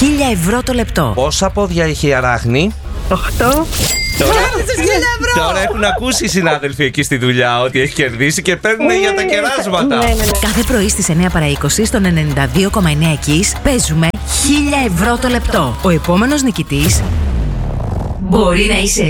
1.000 ευρώ το λεπτό. Πόσα πόδια έχει η αράχνη? 8. Τώρα έχουν ακούσει οι συνάδελφοι εκεί στη δουλειά ότι έχει κερδίσει και παίρνουν για τα κεράσματα. Ναι. Κάθε πρωί στις 9 παρά 20 στον 92,9 Kiss παίζουμε 1.000 ευρώ το λεπτό. Ο επόμενος νικητής μπορεί να είσαι